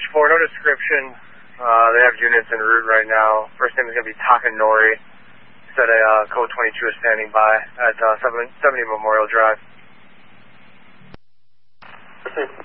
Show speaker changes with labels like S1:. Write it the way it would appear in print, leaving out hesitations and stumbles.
S1: 4, no description. They have units en route right now. First name is going to be Takanori. Said a code 22 is standing by at 70 Memorial Drive.
S2: First name